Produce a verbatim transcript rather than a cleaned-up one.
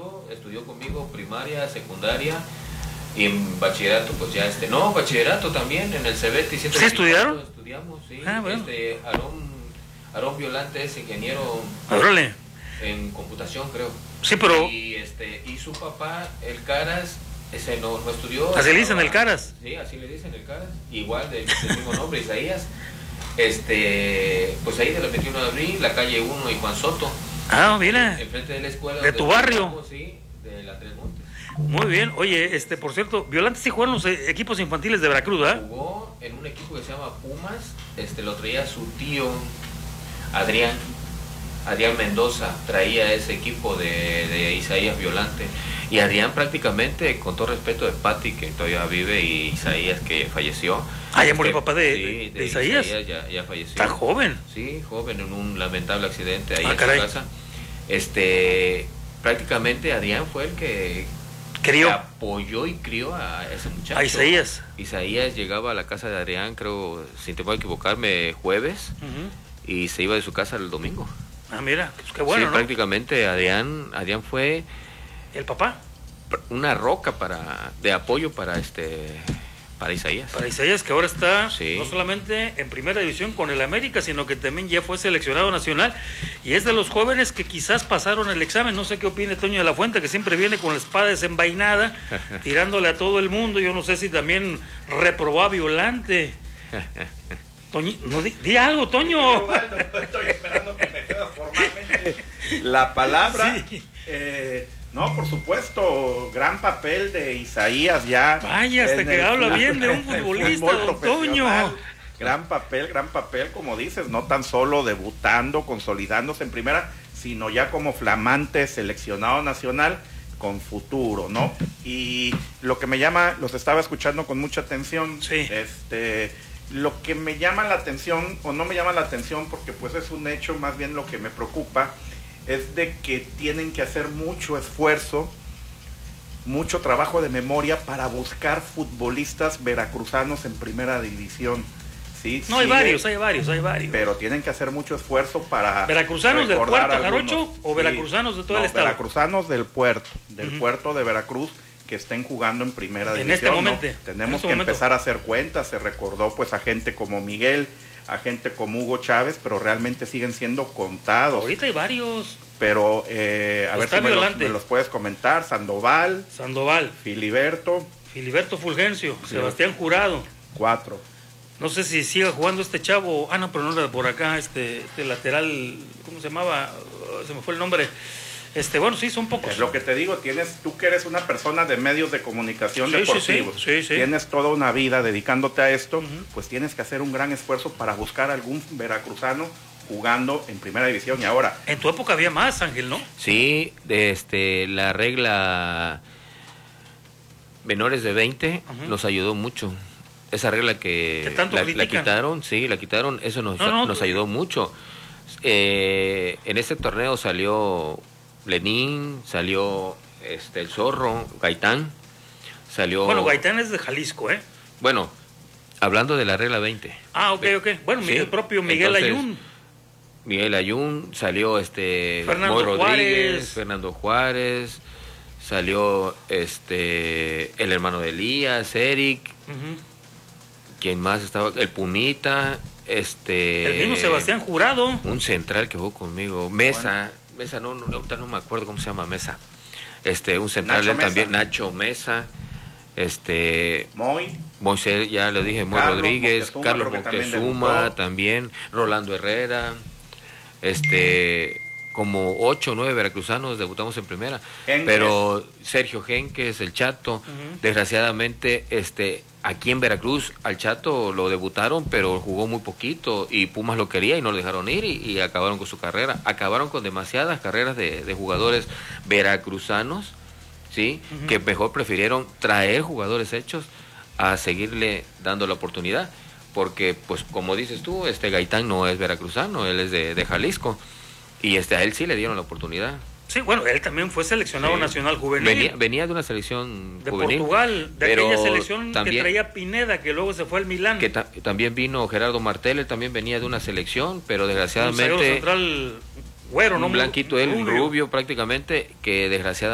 estudió, estudió conmigo primaria, secundaria y en bachillerato, pues ya este, no, bachillerato también en el CEBETI. ¿Sí estudiaron? Estudiamos, sí. Ah, bueno. Este, Aarón, Aarón Violante es ingeniero Órale. en computación, creo. Sí, pero... Y, este, y su papá, el Caras, ese no, no estudió. Así le dicen el Caras. Sí, así le dicen el Caras. Igual del, del mismo nombre, Isaías. Este, pues ahí de la veintiuno de abril, la calle uno y Juan Soto. Ah, mira. Enfrente de la escuela. ¿De tu barrio? Trabajamos, sí, de la Tres Montes. Muy bien. Oye, este, por cierto, Violante sí jugó en los eh, equipos infantiles de Veracruz, ¿verdad? Jugó en un equipo que se llama Pumas. Este, lo traía su tío Adrián. Adrián Mendoza traía ese equipo de, de Isaías Violante. Y Adrián prácticamente, con todo respeto de Pati, que todavía vive, y Isaías, que falleció. Ah, ya murió el este, papá de, sí, de, de de Isaías. Isaías ya, ya falleció. Está joven. Sí, joven, en un lamentable accidente ahí Ah, en caray. su casa. Este, prácticamente Adrián fue el que, Crió. que apoyó y crió a ese muchacho. A Isaías. Isaías llegaba a la casa de Adrián, creo, sin temor a equivocarme, jueves, Uh-huh. y se iba de su casa el domingo. Ah, mira, pues qué bueno, sí, ¿no? prácticamente Adrián, Adrián fue El papá. una roca para de apoyo para este para Isaías. Para Isaías, que ahora está Sí. no solamente en primera división con el América, sino que también ya fue seleccionado nacional. Y es de los jóvenes que quizás pasaron el examen. No sé qué opine Toño de la Fuente, que siempre viene con la espada desenvainada, tirándole a todo el mundo. Yo no sé si también reprobó a Violante. Toñi, no, di, di algo, Toño. Estoy esperando que me quede formalmente la palabra. Sí. Eh, no, por supuesto, gran papel de Isaías ya. Vaya, hasta en que el habla fútbol- bien de un en el futbolista, fútbol don profesional. Toño. Gran papel, gran papel, como dices, no tan solo debutando, consolidándose en primera, sino ya como flamante seleccionado nacional con futuro, ¿no? Y lo que me llama, los estaba escuchando con mucha atención, Sí. este, lo que me llama la atención, o no me llama la atención porque pues es un hecho, más bien lo que me preocupa, es de que tienen que hacer mucho esfuerzo, mucho trabajo de memoria para buscar futbolistas veracruzanos en primera división. ¿Sí? No, hay Sigue, varios, hay varios, hay varios. pero tienen que hacer mucho esfuerzo para... ¿Veracruzanos del recordar Puerto algunos. Jarocho o Sí. veracruzanos de todo No, el estado? Veracruzanos del puerto, del Ujú. puerto de Veracruz, que estén jugando en primera En división. este ¿no? momento, Tenemos en este que momento. empezar a hacer cuentas. Se recordó pues a gente como Miguel, a gente como Hugo Chávez, pero realmente siguen siendo contados. Ahorita hay varios. Pero eh, a ver Está si me los, Violante. me los puedes comentar. Sandoval, Sandoval, Filiberto, Filiberto Fulgencio, Sí. Sebastián Jurado. cuatro. No sé si siga jugando este chavo. Ah, no, pero no era de por acá, este, este lateral, ¿cómo se llamaba? Uh, se me fue el nombre. Este, bueno, sí, son pocos. Es lo que te digo, tienes, tú que eres una persona de medios de comunicación Sí, sí, deportivos, sí, sí, sí. tienes toda una vida dedicándote a esto, Ujú. pues tienes que hacer un gran esfuerzo para buscar algún veracruzano jugando en primera división. Y ahora, En tu época había más, Ángel, ¿no? Sí, de este la regla menores de veinte Ujú. nos ayudó mucho. Esa regla que, Que tanto la, la critican. quitaron, sí, la quitaron, eso nos, No, no. nos ayudó mucho. Eh, en este torneo salió Lenín, salió este el Zorro, Gaitán, salió... Bueno, Gaitán es de Jalisco, ¿eh? Bueno, hablando de la regla veinte. Ah, ok, ok. Bueno, Sí, el propio Miguel entonces, Ayun. Miguel Ayun, salió este Fernando Moy Rodríguez, Juárez. Fernando Juárez, salió este el hermano de Elías, Eric, Ujú. ¿quién más estaba? El Pumita, este El mismo Sebastián Jurado. un central que jugó conmigo, Mesa, Mesa no, no, ahorita no me acuerdo cómo se llama Mesa. Este, un central Nacho él también, Mesa. Nacho Mesa, este Moy, Moisés, ya lo dije, Moy Carlos Rodríguez, Moctezuma, Carlos creo que también Moctezuma, debutó. también, Rolando Herrera, este, como ocho o nueve veracruzanos debutamos en primera, Henques. pero Sergio Henques, el Chato, Ujú. desgraciadamente, este, aquí en Veracruz al Chato lo debutaron, pero jugó muy poquito y Pumas lo quería y no lo dejaron ir y, y acabaron con su carrera, acabaron con demasiadas carreras de, de jugadores veracruzanos, ¿sí? Ujú. Que mejor prefirieron traer jugadores hechos a seguirle dando la oportunidad, porque pues como dices tú, este Gaitán no es veracruzano, él es de, de Jalisco y este a él sí le dieron la oportunidad. Sí, bueno, él también fue seleccionado Sí. nacional juvenil. Venía, venía de una selección de juvenil, Portugal, de pero aquella selección también- que traía Pineda, que luego se fue al Milán. que ta- también vino Gerardo Martel, él también venía de una selección, pero Un zaguero desgraciadamente central güero, ¿no? un blanquito él, Rubio. rubio prácticamente, que desgraciadamente